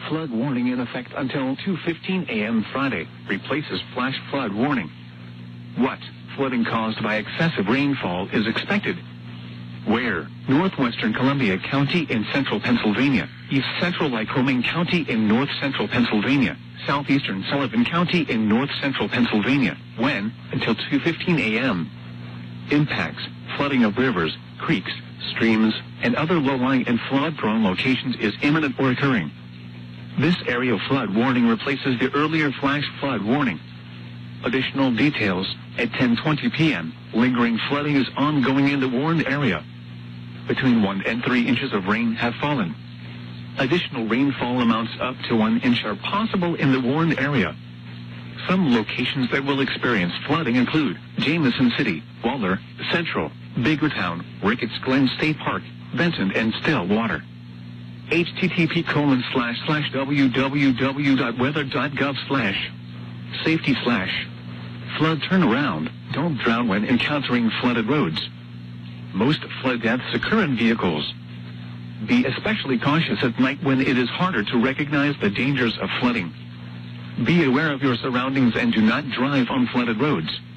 Flood warning in effect until 2:15 a.m. Friday. Replaces flash flood warning. What? Flooding caused by excessive rainfall is expected. Where? Northwestern Columbia County in central Pennsylvania, east central Lycoming County in north central Pennsylvania, southeastern Sullivan County in north central Pennsylvania. When? Until 2:15 a.m. Impacts: flooding of rivers, creeks, streams, and other low-lying and flood-prone locations is imminent or occurring. This area flood warning replaces the earlier flash flood warning. Additional details: at 10:20 p.m., lingering flooding is ongoing in the warned area. Between 1 and 3 inches of rain have fallen. Additional rainfall amounts up to 1 inch are possible in the warned area. Some locations that will experience flooding include Jameson City, Waller, Central, Biggertown, Ricketts Glen State Park, Benton, and Stillwater. http://www.weather.gov/safety/flood turnaround. Don't drown when encountering flooded roads. Most flood deaths occur in vehicles. Be especially cautious at night when it is harder to recognize the dangers of flooding. Be aware of your surroundings and do not drive on flooded roads.